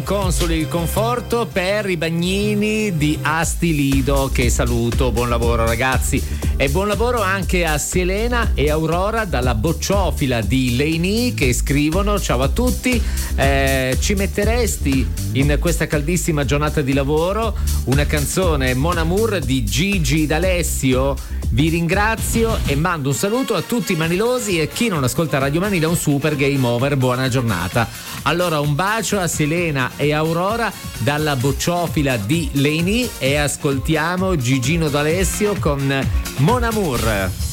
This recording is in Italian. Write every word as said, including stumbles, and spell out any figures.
inconsoli il conforto per i bagnini di Asti Lido, che saluto. Buon lavoro ragazzi, e buon lavoro anche a Selena e Aurora dalla Bocciofila di Leini, che scrivono: ciao a tutti, eh, ci metteresti in questa caldissima giornata di lavoro una canzone Mon Amour di Gigi D'Alessio? Vi ringrazio e mando un saluto a tutti i manilosi, e chi non ascolta Radio Mani da un super game over. Buona giornata. Allora un bacio a Selena e Aurora dalla Bocciofila di Leini, e ascoltiamo Gigino D'Alessio con Mon Amour.